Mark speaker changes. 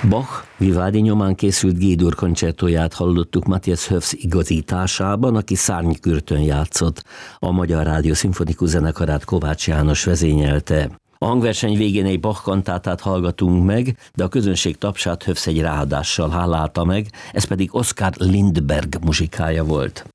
Speaker 1: Bach Vivaldi nyomán készült G-dur koncertóját hallottuk Matthias Höfs igazításában, aki szárnykürtön játszott. A Magyar Rádió Szimfonikus Zenekarát Kovács János vezényelte. A hangverseny végén egy Bach kantátát hallgatunk meg, de a közönség tapsát Höfs egy ráadással hálálta meg, ez pedig Oskar Lindberg muzsikája volt.